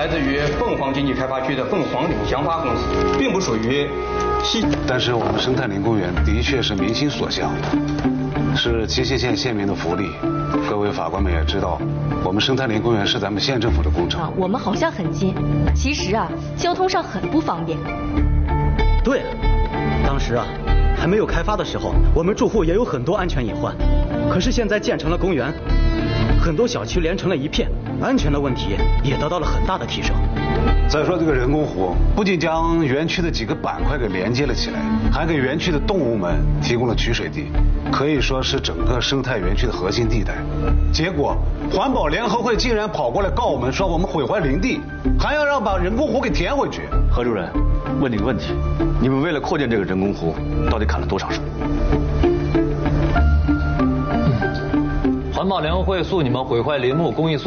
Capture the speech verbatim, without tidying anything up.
来自于凤凰经济开发区的凤凰岭祥发公司，并不属于西。 但是我们生态林公园的确是民心所向，是七溪县县民的福利。各位法官们也知道，我们生态林公园是咱们县政府的工程。 啊，我们好像很近，其实啊，交通上很不方便。 对，当时啊，还没有开发的时候，我们住户也有很多安全隐患。可是现在建成了公园，很多小区连成了一片，安全的问题也得到了很大的提升。 再说这个人工湖，不仅将园区的几个板块给连接了起来，还给园区的动物们提供了取水地，可以说是整个生态园区的核心地带。结果环保联合会竟然跑过来告我们说我们毁坏林地，还要让把人工湖给填回去。 何主任，问你个问题，你们为了扩建这个人工湖，到底砍了多少树？ 环保联合会诉你们毁坏林木，公益诉。